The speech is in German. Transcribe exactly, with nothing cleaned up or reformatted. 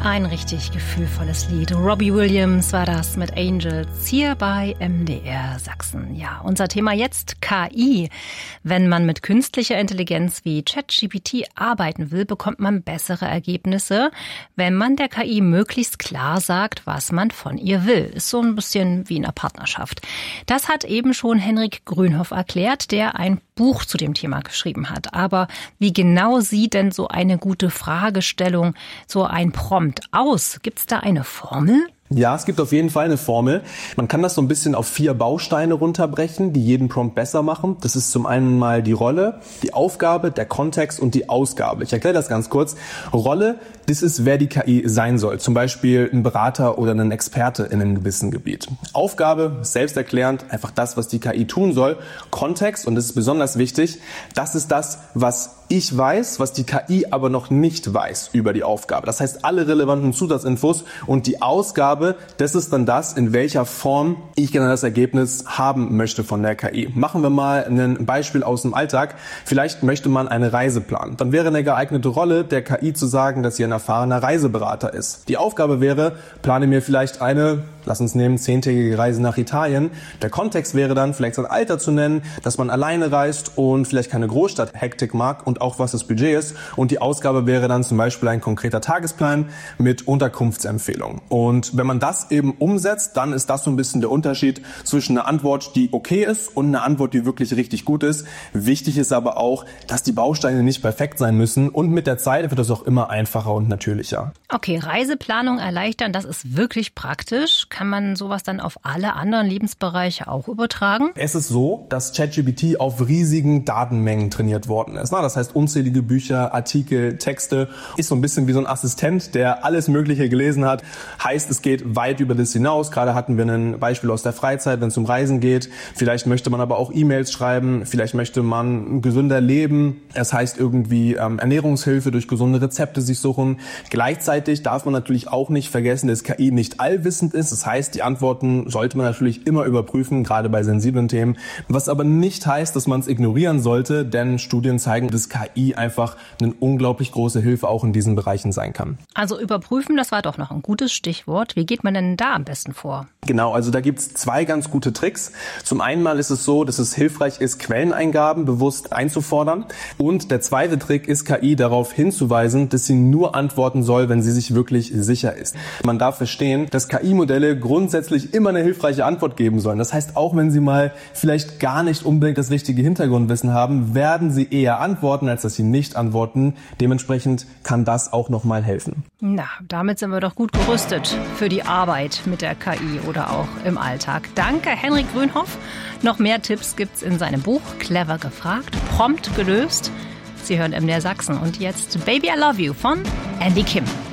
Ein richtig gefühlvolles Lied. Robbie Williams war das mit Angels hier bei M D R Sachsen. Ja, unser Thema jetzt K I. Wenn man mit künstlicher Intelligenz wie ChatGPT arbeiten will, bekommt man bessere Ergebnisse, wenn man der K I möglichst klar sagt, was man von ihr will. Ist so ein bisschen wie in einer Partnerschaft. Das hat eben schon Henrik Grünhoff erklärt, der ein Buch zu dem Thema geschrieben hat. Aber wie genau sieht denn so eine gute Fragestellung, so ein Prompt aus? Gibt es da eine Formel? Ja, es gibt auf jeden Fall eine Formel. Man kann das so ein bisschen auf vier Bausteine runterbrechen, die jeden Prompt besser machen. Das ist zum einen mal die Rolle, die Aufgabe, der Kontext und die Ausgabe. Ich erkläre das ganz kurz. Rolle, das ist, wer die K I sein soll. Zum Beispiel ein Berater oder ein Experte in einem gewissen Gebiet. Aufgabe, selbsterklärend, einfach das, was die K I tun soll. Kontext, und das ist besonders wichtig, das ist das, was ich weiß, was die K I aber noch nicht weiß über die Aufgabe. Das heißt, alle relevanten Zusatzinfos und die Ausgabe, das ist dann das, in welcher Form ich gerne das Ergebnis haben möchte von der K I. Machen wir mal ein Beispiel aus dem Alltag. Vielleicht möchte man eine Reise planen. Dann wäre eine geeignete Rolle der K I zu sagen, dass sie ein erfahrener Reiseberater ist. Die Aufgabe wäre, plane mir vielleicht eine, lass uns nehmen, zehntägige Reise nach Italien. Der Kontext wäre dann, vielleicht sein Alter zu nennen, dass man alleine reist und vielleicht keine Großstadthektik mag und auch was das Budget ist. Und die Ausgabe wäre dann zum Beispiel ein konkreter Tagesplan mit Unterkunftsempfehlungen. Und wenn man das eben umsetzt, dann ist das so ein bisschen der Unterschied zwischen einer Antwort, die okay ist und einer Antwort, die wirklich richtig gut ist. Wichtig ist aber auch, dass die Bausteine nicht perfekt sein müssen und mit der Zeit wird es auch immer einfacher und natürlicher. Okay, Reiseplanung erleichtern, das ist wirklich praktisch. Kann man sowas dann auf alle anderen Lebensbereiche auch übertragen? Es ist so, dass ChatGPT auf riesigen Datenmengen trainiert worden ist. Das heißt, unzählige Bücher, Artikel, Texte. Ist so ein bisschen wie so ein Assistent, der alles Mögliche gelesen hat. Heißt, es geht weit über das hinaus. Gerade hatten wir ein Beispiel aus der Freizeit, wenn es um Reisen geht. Vielleicht möchte man aber auch E-Mails schreiben. Vielleicht möchte man gesünder leben. Es heißt irgendwie ähm, Ernährungshilfe durch gesunde Rezepte sich suchen. Gleichzeitig darf man natürlich auch nicht vergessen, dass K I nicht allwissend ist. Das heißt, die Antworten sollte man natürlich immer überprüfen, gerade bei sensiblen Themen. Was aber nicht heißt, dass man es ignorieren sollte, denn Studien zeigen, dass K I einfach eine unglaublich große Hilfe auch in diesen Bereichen sein kann. Also überprüfen, das war doch noch ein gutes Stichwort. Wie geht man denn da am besten vor? Genau, also da gibt's zwei ganz gute Tricks. Zum einen mal ist es so, dass es hilfreich ist, Quelleneingaben bewusst einzufordern. Und der zweite Trick ist, K I darauf hinzuweisen, dass sie nur antworten soll, wenn sie sich wirklich sicher ist. Man darf verstehen, dass K I-Modelle grundsätzlich immer eine hilfreiche Antwort geben sollen. Das heißt, auch wenn sie mal vielleicht gar nicht unbedingt das richtige Hintergrundwissen haben, werden sie eher antworten, als dass sie nicht antworten. Dementsprechend kann das auch nochmal helfen. Na, damit sind wir doch gut gerüstet für die Arbeit mit der K I oder auch im Alltag. Danke, Henrik Grünhoff. Noch mehr Tipps gibt's in seinem Buch Clever gefragt, prompt gelöst. Sie hören M D R Sachsen und jetzt Baby I Love You von Andy Kim.